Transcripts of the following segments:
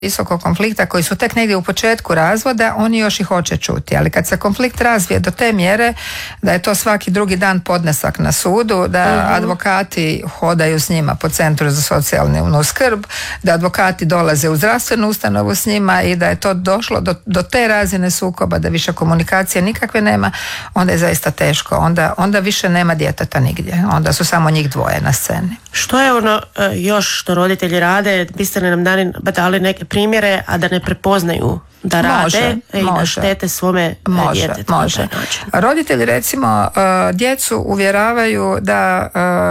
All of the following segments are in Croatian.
visokog konflikta koji su tek negdje u početku razvoda, oni još i hoće čuti, ali kad se konflikt razvije do te mjere da je to svaki drugi dan podnesak na sudu, da advokati hodaju s njima po centru za socijalnu skrb, da advokati dolaze u zdravstvenu ustanovu s njima i da je to došlo do te razine sukoba da više komunikacije nikakve nema, onda je zaista teško, onda više nema djeteta nigdje, onda su samo njih dvoje na sceni. Što je ono još što roditelji rade? Biste li nam dali neke primjere, a da ne prepoznaju da rade i da štete svome djetetu? Može. Roditelji recimo djecu uvjeravaju da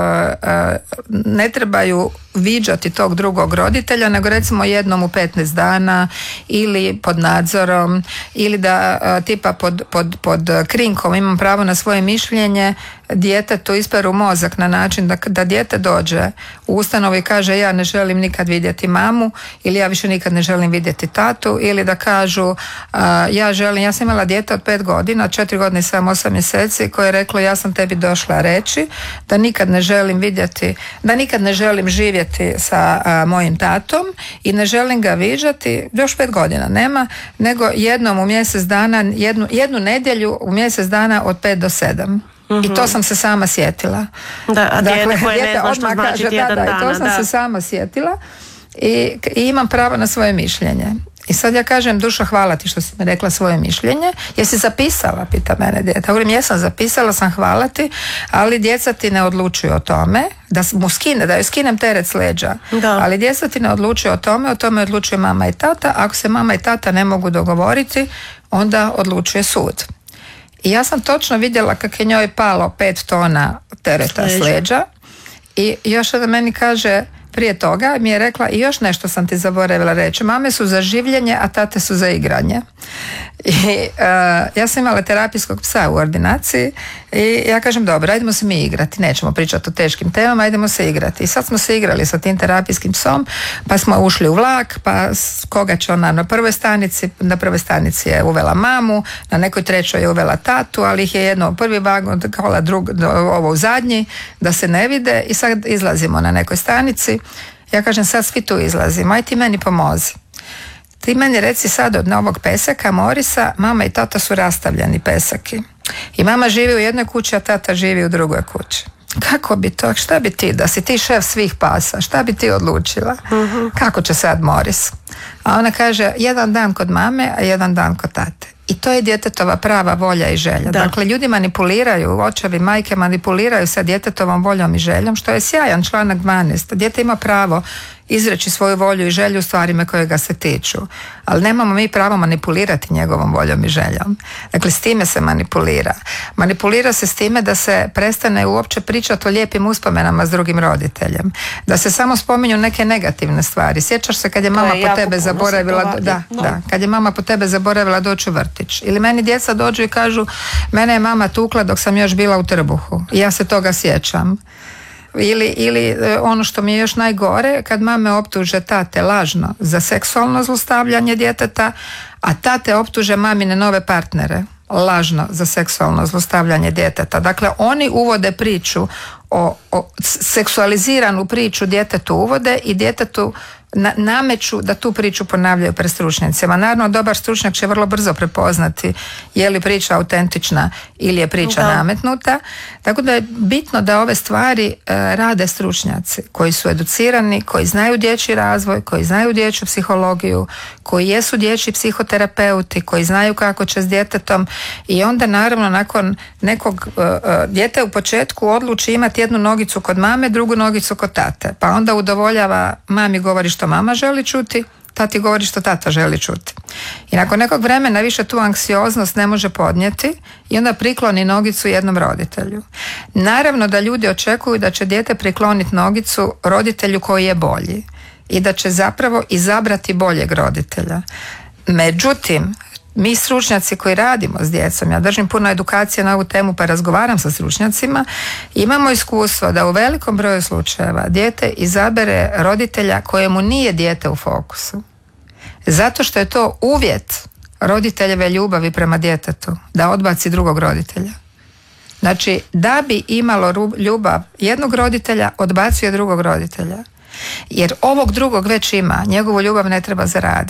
ne trebaju viđati tog drugog roditelja, nego recimo jednom u 15 dana ili pod nadzorom ili da tipa pod krinkom imam pravo na svoje mišljenje, djetetu isperu mozak na način da dijete dođe u ustanovu i kaže ja ne želim nikad vidjeti mamu ili ja više nikad ne želim vidjeti tatu, ili da kažu ja sam imala dijete od 5 godina, 4 godine i 7-8 mjeseci koje je reklo ja sam tebi došla reći da nikad ne želim vidjeti, da nikad ne želim živjeti sa mojim tatom i ne želim ga viđati, još 5 godina nema, nego jednom u mjesec dana, jednu nedjelju u mjesec dana od 5 do 7. I to sam se sama sjetila. Dakle, dijete odmah kaže i to sam se sama sjetila i imam pravo na svoje mišljenje. I sad ja kažem, Dušo, hvala ti što si mi rekla svoje mišljenje. Jesi zapisala, pita mene dijete. Govorim, jesam zapisala, sam, hvala ti, ali djeca ti ne odlučuju o tome, da joj skinem teret s leđa. Ali djeca ti ne odlučuju o tome odlučuje mama i tata. Ako se mama i tata ne mogu dogovoriti, onda odlučuje sud. I ja sam točno vidjela kako je njoj palo 5 tona tereta s leđa i još da meni kaže, prije toga mi je rekla i još nešto sam ti zaboravila reći, mame su za življenje, a tate su za igranje. I ja sam imala terapijskog psa u ordinaciji i ja kažem dobro, ajdemo se mi igrati, nećemo pričati o teškim temama, ajdemo se igrati. I sad smo se igrali sa tim terapijskim psom, pa smo ušli u vlak, pa koga će ona na prvoj stanici je uvela mamu, na nekoj trećoj je uvela tatu, ali ih je jedno u prvi vagon, ovo u zadnji, da se ne vide, i sad izlazimo na nekoj stanici. Ja kažem, sad svi tu izlazimo, aj ti meni pomozi. Ti meni reci sad od novog peseka Morisa, mama i tata su rastavljeni pesaki. I mama živi u jednoj kući, a tata živi u drugoj kući. Kako bi to, šta bi ti, da si ti šef svih pasa, šta bi ti odlučila? Kako će sad Moris? A ona kaže, jedan dan kod mame, a jedan dan kod tate. I to je djetetova prava volja i želja. Dakle, ljudi manipuliraju, očevi, majke manipuliraju sa djetetovom voljom i željom, što je sjajan članak 12. Dijete ima pravo izreći svoju volju i želju u stvarima koje ga se tiču. Ali nemamo mi pravo manipulirati njegovom voljom i željom. Dakle, s time se manipulira. Manipulira se s time da se prestane uopće pričati o lijepim uspomenama s drugim roditeljem. Da se samo spominju neke negativne stvari. Sjećaš se kad je mama po tebe zaboravila, kad je mama po tebe zaboravila doći u vrtić. Ili meni djeca dođu i kažu, mene je mama tukla dok sam još bila u trbuhu. I ja se toga sjećam. Ili ono što mi je još najgore, kad mame optuže tate lažno za seksualno zlostavljanje djeteta, a tate optuže mamine nove partnere lažno za seksualno zlostavljanje djeteta. Dakle, oni uvode priču o seksualiziranu priču djetetu uvode i djetetu nameću da tu priču ponavljaju pred stručnjacima. Naravno, dobar stručnjak će vrlo brzo prepoznati je li priča autentična ili je priča nametnuta. Tako da je bitno da ove stvari rade stručnjaci koji su educirani, koji znaju dječji razvoj, koji znaju dječju psihologiju, koji jesu dječji psihoterapeuti, koji znaju kako će s djetetom, i onda naravno nakon nekog dijete u početku odluči imati jednu nogicu kod mame, drugu nogicu kod tate. Pa onda udovoljava, mami govori što mama želi čuti, tati govori što tata želi čuti. I nakon nekog vremena više tu anksioznost ne može podnijeti i onda prikloni nogicu jednom roditelju. Naravno da ljudi očekuju da će dijete prikloniti nogicu roditelju koji je bolji i da će zapravo izabrati boljeg roditelja. Međutim, mi stručnjaci koji radimo s djecom, ja držim puno edukacije na ovu temu pa razgovaram sa stručnjacima, imamo iskustvo da u velikom broju slučajeva dijete izabere roditelja kojemu nije dijete u fokusu. Zato što je to uvjet roditeljeve ljubavi prema djetetu, da odbaci drugog roditelja. Znači, da bi imalo ljubav jednog roditelja, odbacuje drugog roditelja. Jer ovog drugog već ima, njegovu ljubav ne treba zaraditi.